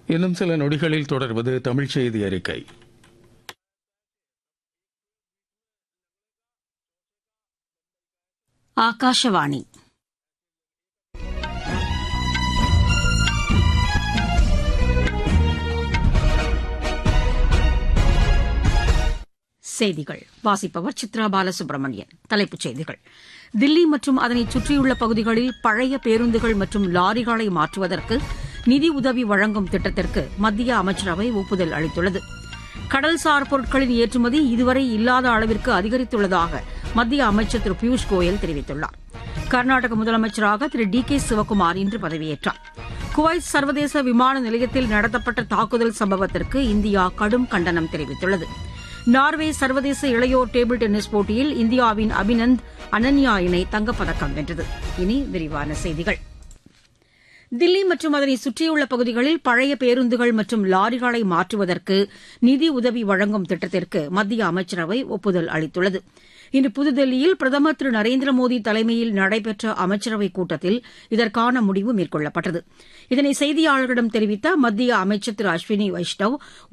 இன்னும் சில நொடிகளில் தொடர்வது தமிழ் செய்தி அறிக்கை. ஆகாஷவாணி. செய்திகள் வாசிப்பவர் சித்ரா பாலசுப்ரமணியன். தலைப்புச் செய்திகள்: தில்லி மற்றும் அதனை சுற்றியுள்ள பகுதிகளில் பழைய பேருந்துகள் மற்றும் லாரிகளை மாற்றுவதற்கு நிதி உதவி வழங்கும் திட்டத்திற்கு மத்திய அமைச்சரவை ஒப்புதல் அளித்துள்ளது. கடல்சார் பொருட்களின் ஏற்றுமதி இதுவரை இல்லாத அளவிற்கு அதிகரித்துள்ளதாக மத்திய அமைச்சர் திரு பியூஷ் கோயல் தெரிவித்துள்ளார். கர்நாடக முதலமைச்சராக திரு டி கே சிவக்குமார் இன்று பதவியேற்றார். குவைத் சர்வதேச விமான நிலையத்தில் நடத்தப்பட்ட தாக்குதல் சம்பவத்திற்கு இந்தியா கடும் கண்டனம் தெரிவித்துள்ளது. நார்வே சர்வதேச இளையோர் டேபிள் டென்னிஸ் போட்டியில் இந்தியாவின் அபினந்த் அனன்யா இணை தங்கப்பதக்கம் வென்றது. இனி விரிவான செய்திகள். தில்லி மற்றும் அதனை சுற்றியுள்ள பகுதிகளில் பழைய பேருந்துகள் மற்றும் லாரிகளை மாற்றுவதற்கு நிதி உதவி வழங்கும் திட்டத்திற்கு மத்திய அமைச்சரவை ஒப்புதல் அளித்துள்ளது. இன்று புதுதில்லியில் பிரதமர் திரு நரேந்திர மோடி தலைமையில் நடைபெற்ற அமைச்சரவைக் கூட்டத்தில் இதற்கான முடிவு மேற்கொள்ளப்பட்டது. இதனை செய்தியாளர்களிடம் தெரிவித்த மத்திய அமைச்சர் திரு அஸ்வினி வைஷ்ணவ்,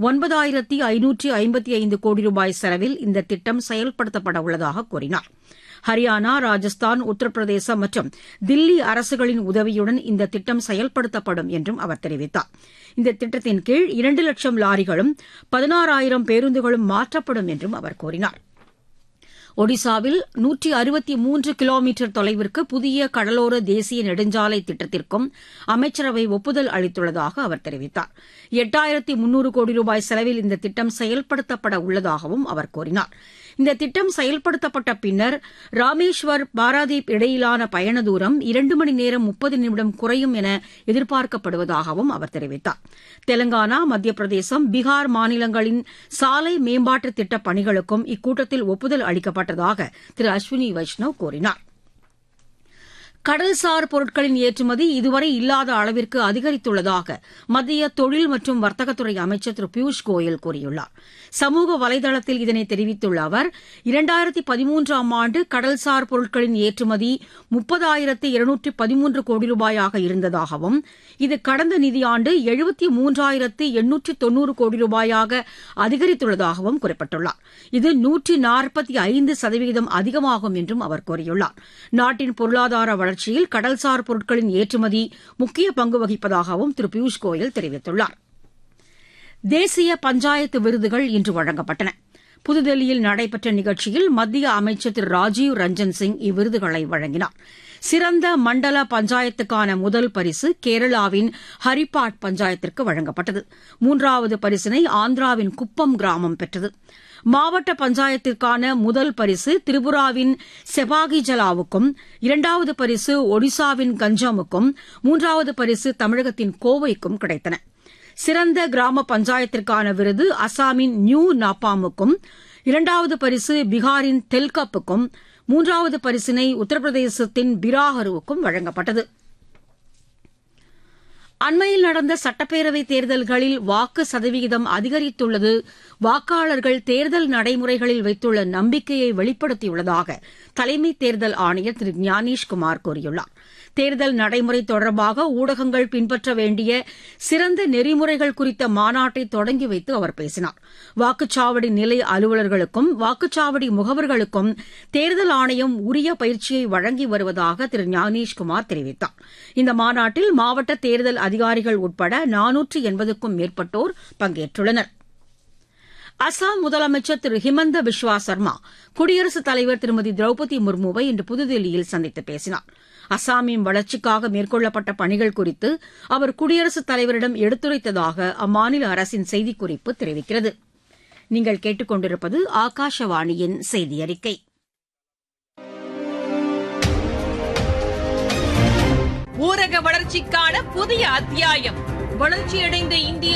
9555 கோடி ரூபாய் செலவில் இந்த திட்டம் செயல்படுத்தப்பட உள்ளதாக கூறினார். ஹரியானா, ராஜஸ்தான், உத்தரப்பிரதேசம் மற்றும் தில்லி அரசுகளின் உதவியுடன் இந்த திட்டம் செயல்படுத்தப்படும் என்றும் அவர் தெரிவித்தார். இந்த திட்டத்தின் கீழ் 2 லட்சம் லாரிகளும் 16,000 பேருந்துகளும் மாற்றப்படும் என்றும் அவர் கூறினார். ஒடிசாவில் 163 கிலோமீட்டர் தொலைவிற்கு புதிய கடலோர தேசிய நெடுஞ்சாலை திட்டத்திற்கும் அமைச்சரவை ஒப்புதல் அளித்துள்ளதாக அவர் தெரிவித்தார். 8300 கோடி ரூபாய் செலவில் இந்த திட்டம் செயல்படுத்தப்பட உள்ளதாகவும் அவர் கூறினார். இந்த திட்டம் செயல்படுத்தப்பட்ட பின்னர் ராமேஸ்வர் பாராதீப் இடையிலான பயண தூரம் 2 மணி நேரம் 30 நிமிடம் குறையும் என எதிர்பார்க்கப்படுவதாகவும் அவர் தெரிவித்தார். தெலங்கானா, மத்திய பிரதேசம், பீகார் மாநிலங்களின் சாலை மேம்பாட்டு திட்டப் பணிகளுக்கும் இக்கூட்டத்தில் ஒப்புதல் அளிக்கப்பட்டதாக திரு அஸ்வினி வைஷ்ணவ் கூறினார். கடல்சார் பொருட்களின் ஏற்றுமதி இதுவரை இல்லாத அளவிற்கு அதிகரித்துள்ளதாக மத்திய தொழில் மற்றும் வர்த்தகத்துறை அமைச்சர் திரு பியூஷ் கோயல் கூறியுள்ளார். சமூக வலைதளத்தில் இதனை தெரிவித்துள்ள அவர், 2013ஆம் ஆண்டு கடல்சார் பொருட்களின் ஏற்றுமதி 30,213 கோடி ரூபாயாக இருந்ததாகவும், இது கடந்த நிதியாண்டு 73,890 கோடி ரூபாயாக அதிகரித்துள்ளதாகவும் குறிப்பிட்டுள்ளார். இது 145% அதிகமாகும் என்றும் அவர் கூறியுள்ளார். நாட்டின் பொருளாதார வளர்ச்சியில் கடல்சார் பொருட்களின் ஏற்றுமதி முக்கிய பங்கு வகிப்பதாகவும் திரு பியூஷ் கோயல் தெரிவித்துள்ளார். தேசிய பஞ்சாயத்து விருதுகள் இன்று வழங்கப்பட்டன. புதுதில்லியில் நடைபெற்ற நிகழ்ச்சியில் மத்திய அமைச்சர் திரு ராஜீவ் ரஞ்சன் சிங் இவ்விருதுகளை வழங்கினார். சிறந்த மண்டல பஞ்சாயத்துக்கான முதல் பரிசு கேரளாவின் ஹரிப்பாட் பஞ்சாயத்திற்கு வழங்கப்பட்டது. 3வது பரிசினை ஆந்திராவின் குப்பம் கிராமம் பெற்றது. மாவட்ட பஞ்சாயத்திற்கான முதல் பரிசு திரிபுராவின் செபாகிஜலாவுக்கும், 2வது பரிசு ஒடிசாவின் கஞ்சமுக்கும், 3வது பரிசு தமிழகத்தின் கோவைக்கும் கிடைத்தன. சிறந்த கிராம பஞ்சாயத்திற்கான விருது அசாமின் நியூ நாப்பாமுக்கும், 2வது பரிசு பீகாரின் தெல்கப்புக்கும், 3வது பரிசினை உத்தரப்பிரதேசத்தின் பிராஹருவுக்கும் வழங்கப்பட்டது. அண்மையில் நடந்த சட்டப்பேரவைத் தேர்தல்களில் வாக்கு சதவீதம் அதிகரித்துள்ளது வாக்காளர்கள் தேர்தல் நடைமுறைகளில் வைத்துள்ள நம்பிக்கையை வெளிப்படுத்தியுள்ளதாக தலைமை தேர்தல் ஆணையர் திரு ஞானேஷ்குமார் கூறியுள்ளார். தேர்தல் நடைமுறை தொடர்பாக ஊடகங்கள் பின்பற்ற வேண்டிய சிறந்த நெறிமுறைகள் குறித்த மாநாட்டை தொடங்கி வைத்து அவர் பேசினார். வாக்குச்சாவடி நிலை அலுவலர்களுக்கும் வாக்குச்சாவடி முகவர்களுக்கும் தேர்தல் ஆணையம் உரிய பயிற்சியை வழங்கி வருவதாக திரு ஞானேஷ்குமார் தெரிவித்தார். இந்த மாநாட்டில் மாவட்ட தேர்தல் அதிகாரிகள் உட்பட 480க்கும் மேற்பட்டோர் பங்கேற்றுள்ளனர். அசாம் முதலமைச்சர் திரு ஹிமந்த பிஸ்வா சர்மா குடியரசுத் தலைவர் திருமதி திரௌபதி முர்முவை இன்று புதுதில்லியில் சந்தித்து பேசினார். அசாமின் வளர்ச்சிக்காக மேற்கொள்ளப்பட்ட பணிகள் குறித்து அவர் குடியரசுத் தலைவரிடம் எடுத்துரைத்ததாக அம்மாநில அரசின் செய்திக்குறிப்பு தெரிவிக்கிறது. நீங்கள் கேட்டுக்கொண்டிருப்பது ஆகாஷவாணியின் செய்தி அறிக்கை. ஊரக வளர்ச்சிக்கான புதிய அத்தியாயம். வளர்ச்சியடைந்த இந்தியா